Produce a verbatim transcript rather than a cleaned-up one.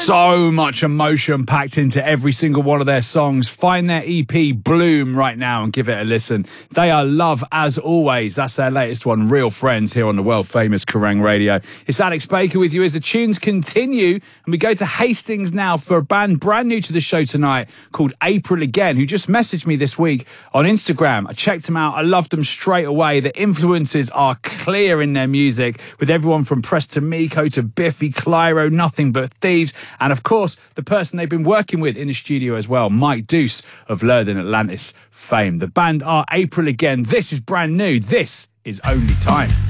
So much emotion packed into every single one of their songs. Find their E P Bloom right now and give it a listen. They are love as always. That's their latest one, Real Friends, here on the world famous Kerrang Radio. It's Alex Baker with you as the tunes continue, and we go to Hastings now for a band brand new to the show tonight called April Again, who just messaged me this week on Instagram. I checked them out. I loved them straight away. The influences are clear in their music, with everyone from Preston Miko to Biffy Clyro, Nothing But Thieves, and of course the person they've been working with in the studio as well, Mike Deuce of Lurden Atlantis fame. The band are April Again. This is brand new. This is Only Time.